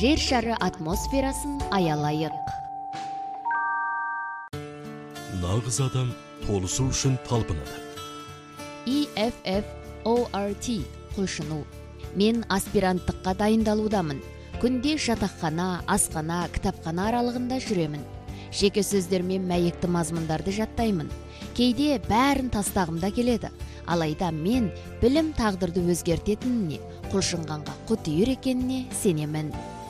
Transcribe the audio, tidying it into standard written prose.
жер шары атмосферасын аялайық. Нағыз адам толысу үшін талпынады. EFFORT құлшыну. Мен аспиранттыққа дайындалудамын. Күнде жатақхана, асхана, кітапхана аралығында жүремін. Жеке сөздермен мәйекті мазмұндарды жаттаймын. Кейде бәрін тастағымда келеді. Алайда мен білім тағдырды өзгертетініне, құлшынғанға құтиыр екеніне сенемін.